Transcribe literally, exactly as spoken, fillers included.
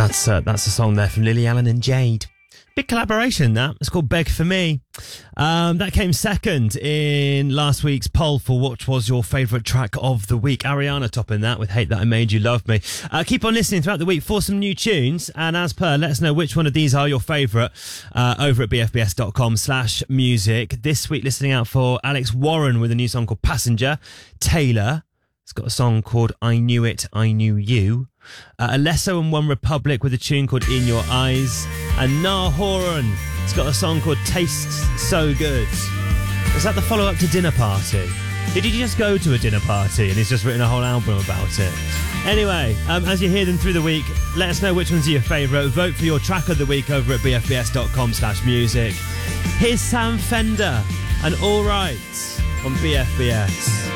That's uh, that's a song there from Lily Allen and Jade. Big collaboration, that. It's called Beg For Me. Um, that came second in last week's poll for what was your favourite track of the week. Ariana topping that with Hate That I Made You Love Me. Uh, keep on listening throughout the week for some new tunes. And as per, let us know which one of these are your favourite uh, over at bfbs.com slash music. This week, listening out for Alex Warren with a new song called Passenger. Taylor. It's got a song called I Knew It, I Knew You. Uh, Alesso and One Republic with a tune called In Your Eyes. And Nah Horan. It's got a song called Tastes So Good. Is that the follow-up to Dinner Party? Did he just go to a dinner party and he's just written a whole album about it? Anyway, um, as you hear them through the week, let us know which ones are your favourite. Vote for your track of the week over at bfbs.com slash music. Here's Sam Fender and All Right on B F B S.